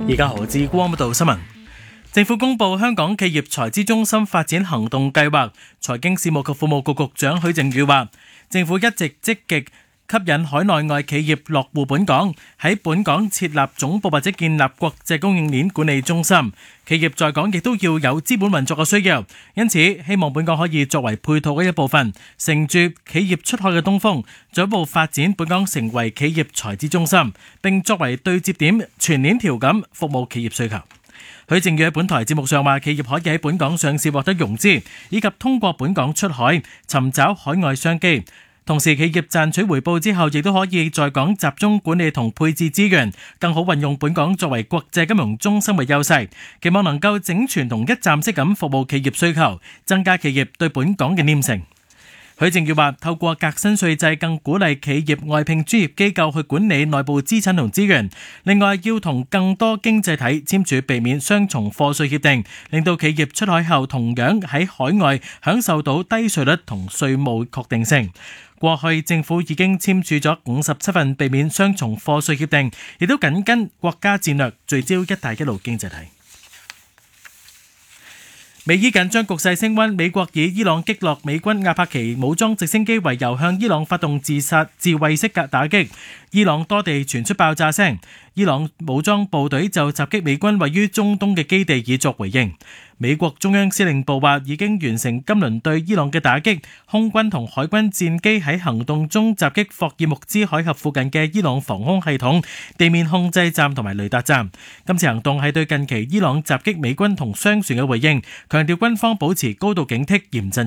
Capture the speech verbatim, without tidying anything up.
而家何志光報道新聞。政府公布香港企業財資中心發展行動計劃，財經事務及庫務局局長許正宇話，政府一直積極吸引海內外企業落戶本港，喺本港設立總部或者建立國際供應鏈管理中心。企業在港亦都要有資本運作嘅需要，因此希望本港可以作為配套嘅一部分，乘住企業出海嘅東風，進一步發展本港成為企業財資中心，並作為對接點，全鏈條咁服務企業需求。許正宇喺本台節目上話，企業可以喺本港上市獲得融資，以及通過本港出海尋找海外商機。同時，企業賺取回報之後，亦都可以在港集中管理同配置資源，更好運用本港作為國際金融中心嘅優勢，期望能夠整全同一站式咁服務企業需求，增加企業對本港嘅黏性。許正宇話，透過革新稅制，更鼓勵企業外聘專業機構去管理內部資產同資源。另外，要同更多經濟體簽署避免雙重課稅協定，令到企業出海後同樣喺海外享受到低稅率同稅務確定性。過去政府已經簽署咗五十七份避免雙重課稅協定，亦都緊跟國家戰略聚焦一帶一路經濟體。美伊緊張局勢升溫，美國以伊朗擊落美軍阿帕奇武裝直升機為由，向伊朗發動自殺自衛式嘅打擊。伊朗多地傳出爆炸聲，伊朗武裝部隊就襲擊美軍位於中東嘅基地以作回應。美國中央司令部話已經完成今輪對伊朗嘅打擊，空軍同海軍戰機喺行動中襲擊霍爾木茲海峽附近嘅伊朗防空系統、地面控制站同埋雷達站。今次行動係對近期伊朗襲擊美軍同商船嘅回應，強調軍方保持高度警惕，嚴陣